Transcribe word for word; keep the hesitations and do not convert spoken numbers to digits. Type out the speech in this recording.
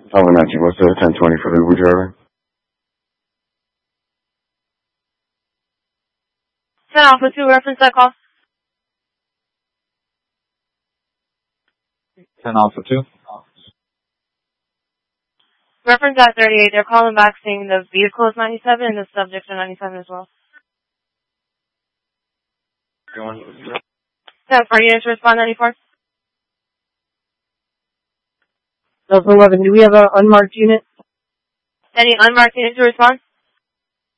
Alpha nineteen, what's the ten twenty for the Uber driver? ten Alpha two, reference that call. ten Alpha two. Reference at thirty-eight. They're calling back saying the vehicle is ninety-seven and the subjects are ninety-seven as well. ten four, units to respond ninety-four. Delta eleven, do we have an unmarked unit? Any unmarked units to respond?